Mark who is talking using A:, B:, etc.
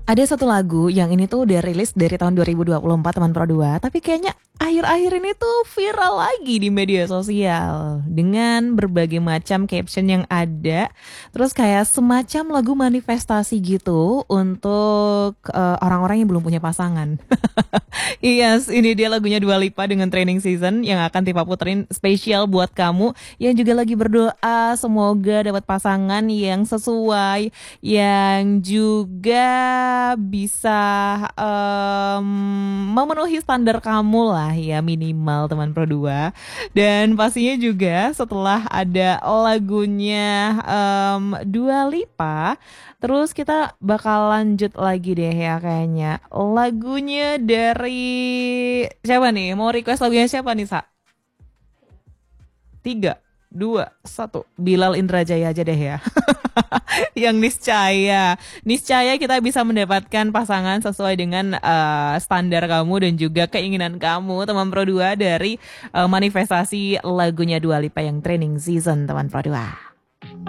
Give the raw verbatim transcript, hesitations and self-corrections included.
A: Ada satu lagu yang ini tuh udah rilis dari tahun dua ribu dua puluh empat teman Pro dua, tapi kayaknya akhir-akhir ini tuh viral lagi di media sosial dengan berbagai macam caption yang ada. Terus kayak semacam lagu manifestasi gitu untuk eh, orang-orang yang belum punya pasangan. Yes, ini dia lagunya Dua Lipa dengan Training Season yang akan Tifa puterin spesial buat kamu yang juga lagi berdoa semoga dapat pasangan yang sesuai, yang juga bisa em, memenuhi standar kamu lah ya minimal teman Pro dua. Dan pastinya juga setelah ada lagunya em, Dua Lipa, terus kita bakal lanjut lagi deh ya kayaknya. Lagunya dari siapa nih? Mau request lagunya siapa nih, Sa? Tiga, dua, satu. Bilal Indrajaya aja deh ya. Yang niscaya. Niscaya kita bisa mendapatkan pasangan sesuai dengan eh, standar kamu dan juga keinginan kamu, teman Pro dua, dari eh, manifestasi lagunya Dua Lipa yang Training Season, teman Pro dua.